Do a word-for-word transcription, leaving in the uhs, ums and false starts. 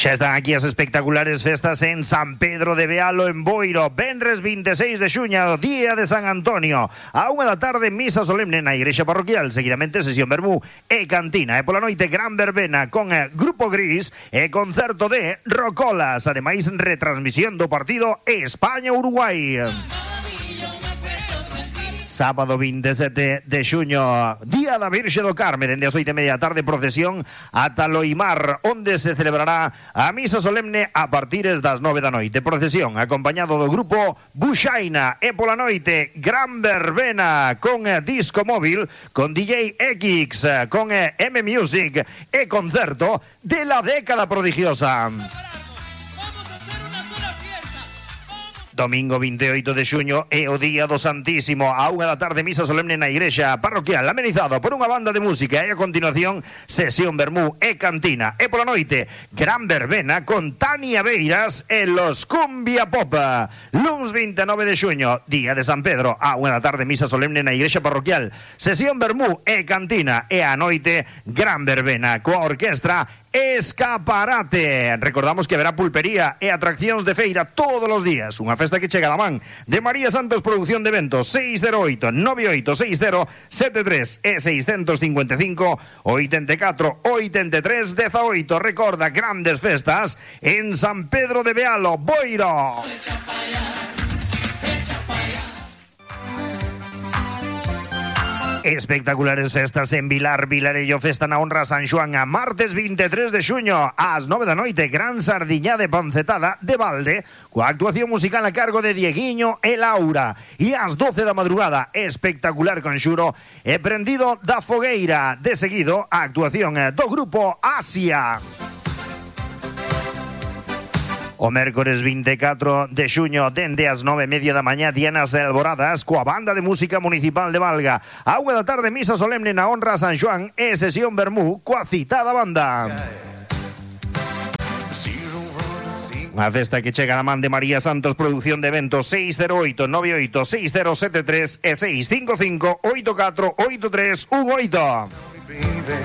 Xa están aquí as espectaculares festas en San Pedro de Bealo, en Boiro. Venres vinte e seis de xuño, día de San Antonio. A unha da tarde, misa solemne na igrexa parroquial. Seguidamente, sesión vermú e cantina. E pola noite, gran verbena con Grupo Gris e concerto de Rocolas. Ademais, retransmisión do partido España-Uruguai. Sábado vinte e sete de xuño, día da Virxe do Carme, dende as oito e media da tarde, procesión ata Loimar, onde se celebrará a misa solemne a partires das nove da noite. Procesión acompañado do grupo Buxaina, e pola noite gran verbena con disco móvil, con D J X, con M Music e concerto de la década prodigiosa. Domingo vinte e oito de xuño é o día do Santísimo. A unha da tarde, misa solemne na igrexa parroquial, amenizado por unha banda de música, e a continuación, sesión vermú e cantina. E pola noite, gran verbena con Tania Beiras e los Cumbia Pop. Luns vinte e nove de xuño, día de San Pedro, a unha da tarde, misa solemne na igrexa parroquial, sesión vermú e cantina. E a noite, gran verbena coa orquestra Escaparate. Recordamos que haberá pulpería e atraccións de feira todos os días. Unha festa que chega da man de María Santos Producción de Eventos. Seis cero oito, nove oito seis cero, sete tres e seis cinco cinco, oito catro, oito tres, dezaoito. Recorda, grandes festas en San Pedro de Bealo, Boiro. Espectaculares festas en Vilar, Vilarello, festa na honra a San Xoán, a martes vinte e tres de xuño, ás nove da noite, gran sardiñá de pancetada de balde, coa actuación musical a cargo de Dieguiño e Laura. E ás doce da madrugada, espectacular conxuro e prendido da fogueira. De seguido, a actuación do grupo Asia. O mércores vinte e catro de xuño, dende as nove e media da mañá, Dianas Alboradas coa banda de música municipal de Valga. A unha da tarde, misa solemne na honra a San Xoán e sesión vermú coa citada banda. Unha festa que chega na man de María Santos Producción de Eventos. Seis cero oito, nove oito seis cero, sete tres e seis cinco cinco, oito catro, oito tres un oito.